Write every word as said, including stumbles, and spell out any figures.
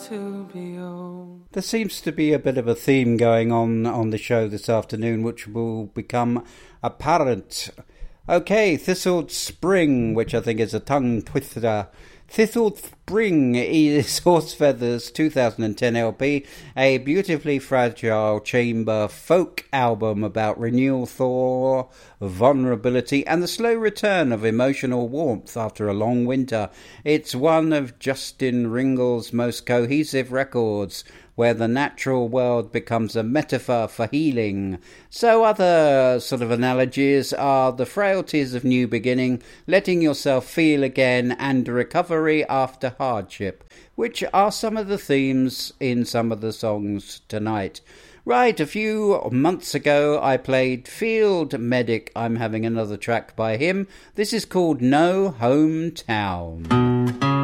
to be old. There seems to be a bit of a theme going on on the show this afternoon, which will become apparent. Okay, Thistled Spring, which I think is a tongue twister. Thistled Spring is Horse Feathers' two thousand ten L P, a beautifully fragile chamber folk album about renewal, thaw, vulnerability, and the slow return of emotional warmth after a long winter. It's one of Justin Ringle's most cohesive records, where the natural world becomes a metaphor for healing. So other sort of analogies are the frailties of new beginning, letting yourself feel again, and recovery after hardship, which are some of the themes in some of the songs tonight. Right, a few months ago I played Field Medic. I'm having another track by him. This is called No Hometown.